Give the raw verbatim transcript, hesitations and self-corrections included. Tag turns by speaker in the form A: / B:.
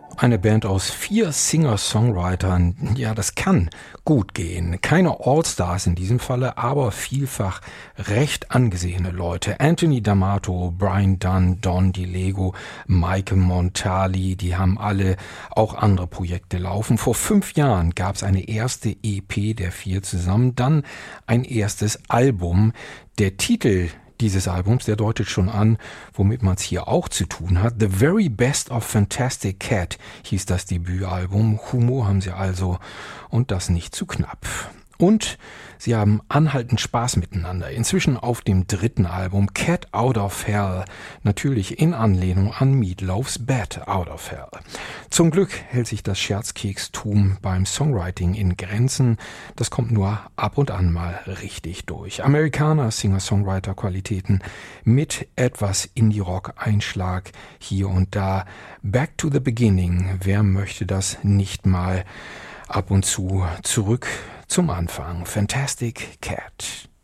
A: Eine Band aus vier Singer-Songwritern, ja, das kann gut gehen. Keine All-Stars in diesem Falle, aber vielfach recht angesehene Leute. Anthony D'Amato, Brian Dunn, Don DiLego, Michael Montali, die haben alle auch andere Projekte laufen. Vor fünf Jahren gab es eine erste E P der vier zusammen, dann ein erstes Album. Der Titel dieses Albums, der deutet schon an, womit man es hier auch zu tun hat. The Very Best of Fantastic Cat hieß das Debütalbum. Humor haben sie also und das nicht zu knapp. Und sie haben anhaltend Spaß miteinander. Inzwischen auf dem dritten Album Cat Out of Hell, natürlich in Anlehnung an Meat Loaf's Bat Out of Hell. Zum Glück hält sich das Scherzkekstum beim Songwriting in Grenzen. Das kommt nur ab und an mal richtig durch. Amerikaner Singer-Songwriter-Qualitäten mit etwas Indie-Rock-Einschlag hier und da. Back to the Beginning, wer möchte das nicht mal? Ab und zu zurück zum Anfang. Fantastic Cat.